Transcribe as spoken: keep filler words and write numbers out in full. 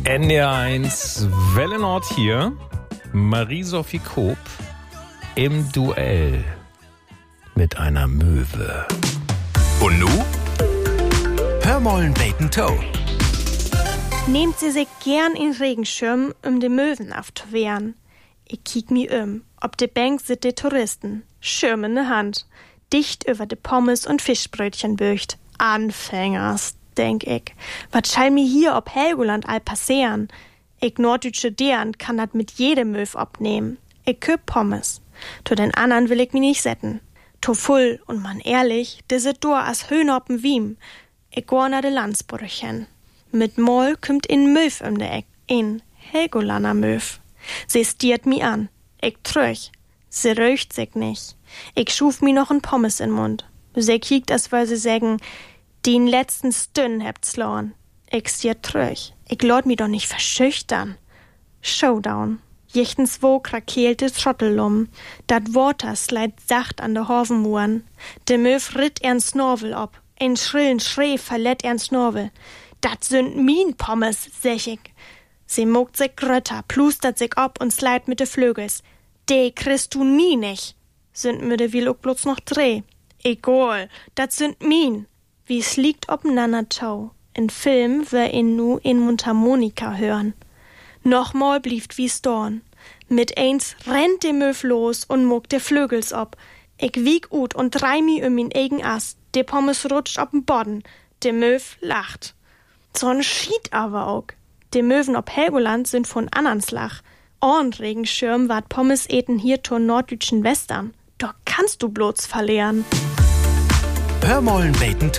N D R eins Welle Nord hier. Marie-Sophie Koop im Duell mit einer Möwe. Und nu? Hör mollen Bacon Toe. Nehmt sie sich gern in Regenschirm, um de Möwen aufzuwehren. Ich kiek mi um. Ob de Bank sit de Touristen. Schirm in de Hand. Dicht über de Pommes und Fischbrötchen böcht. Anfängers, denk ich. Wat schall mi hier ob Helgoland all passieren? Ich norddeutsche Deren kann dat mit jedem Möw abnehmen. Ich köp Pommes. To den anderen will ich mi nicht setten. To full und man ehrlich, de sit dur as Höhner op'n Wiem. Ich gor na de Landsbrüchen. Mit Moll kümmt in Möw um de Eck. In Helgolander Möw. Sie stiert mi an. Ich tröch. Sie röcht sich nicht. Ich schuf mi noch n Pommes in Mund. Sie kiekt, als woll sie sägen, den letzten Stünn hebt's lorn. Ich stiert tröch. Ich lord mi doch nicht verschüchtern. Showdown. Jichtens wo krakeelte Trottellum. Dat Water sleit sacht an de Horvenmuren. De Möw ritt ern Snorvel ob. Ein schrillen Schrei verlett ern Snorvel. Dat sind min Pommes, sech ich. Sie mogt sich grötter, plustert sich ob und sleit mit de Flügels. De kriegst du nie nicht. Sind mir de will auch bloß noch dreh. Egal, dat sind min. Wie's liegt obeinander tau. In Film wär in nu in Mundharmonika hören. Nochmal blieft wie's dorn. Mit eins rennt de Möw los und mogt de Flügels ob. Ich wieg ut und drei mi um min eigen Ast. De Pommes rutscht ob'n Bodden. De Möw lacht. So'n Schied aber auch. De Möwen ob Helgoland sind von annans Lach. Orn Regenschirm ward Pommes eten hier zur norddütschen Western. Doch kannst du bloß verlieren. Hör mollen Bacon Toe.